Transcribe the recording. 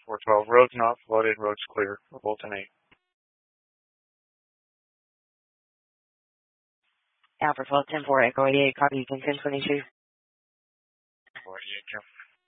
412. Roads not flooded. Roads clear for Bolton 8. Alpha 12, 10-4, Echo 88, copy, you can 1022. 488,